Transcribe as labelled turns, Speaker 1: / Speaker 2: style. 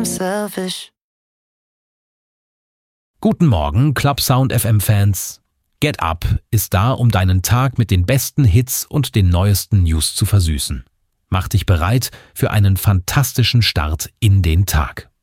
Speaker 1: selfish.
Speaker 2: Guten Morgen, Club Sound FM Fans. Get Up ist da, um deinen Tag mit den besten Hits und den neuesten News zu versüßen. Mach dich bereit für einen fantastischen Start in den Tag.